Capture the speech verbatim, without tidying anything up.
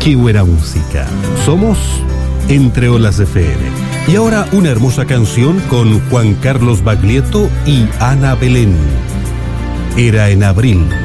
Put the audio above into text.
Qué buena música. Somos Entre Olas F M. Y ahora una hermosa canción con Juan Carlos Baglietto y Ana Belén. Era en abril.